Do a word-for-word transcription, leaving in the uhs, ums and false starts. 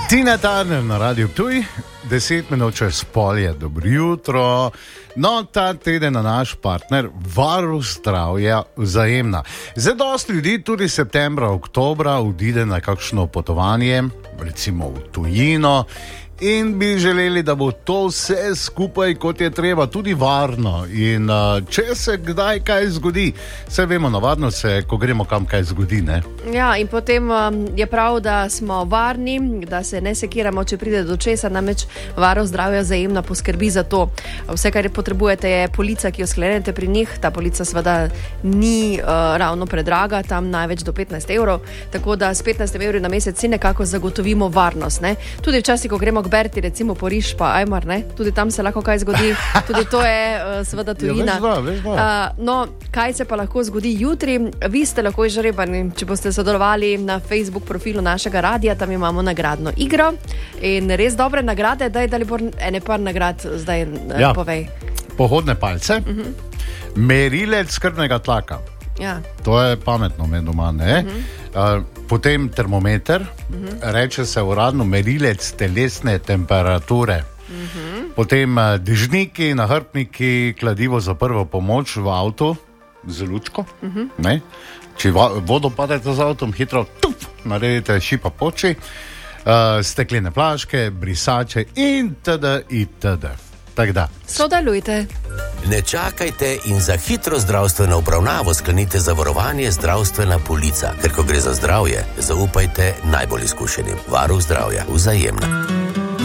Tina Turner na Radiu Ptuj, deset minut čez pol je, dobro jutro. No, ta teden na naš partner Varuh zdravja Vzajemna. Zdaj dosti ljudi tudi septembra, oktobra odide na kakšno potovanje, recimo v tujino, in bi želeli, da bo to vse skupaj kot je treba, tudi varno. In uh, če se kdaj kaj zgodi, vse vemo, navadno se, ko gremo kam kaj zgodi, ne? Ja, in potem um, je prav, da smo varni, da se ne sekiramo, če pride do česa, namreč Varuh zdravja Vzajemna poskrbi za to. Vse, kar potrebujete, je polica, ki jo sklenete pri njih. Ta polica seveda ni uh, ravno predraga, tam največ do petnajst evrov, tako da s petnajst evri na mesec si nekako zagotovimo varnost, ne? Tudi včasih, ko gremo Berti, recimo po Riš pa Ajmar, ne? Tudi tam se lahko kaj zgodi, tudi to je uh, seveda tujina. Ja, veš dva, veš dva. Uh, no, kaj se pa lahko zgodi jutri? Vi ste lahko izžrebani, če boste sodelovali na Facebook profilu našega radia, tam imamo nagradno igro in res dobre nagrade. Daj, da li bo ene par nagrad zdaj ja. povej. Pohodne palce, uh-huh. Merilec krvnega tlaka. Ja. To je pametno med doma, ne? Uh-huh. Uh, potem termometer, uh-huh. Reče se uradno merilec telesne temperature. Uh-huh. Potem uh, dežniki, nahrbtniki, kladivo za prvo pomoč v avtu z lučko. Uh-huh. Ne? Če va, vodo padete z avtom, hitro tup, naredite šipa poči, uh, steklene plaške, brisače in td. itd. Tak da. Sodelujte. Ne čakajte in za hitro zdravstveno obravnavo sklenite zavarovanje zdravstvena polica, ker ko gre za zdravje, zaupajte najbolj izkušenim. Varuh zdravja Vzajemna.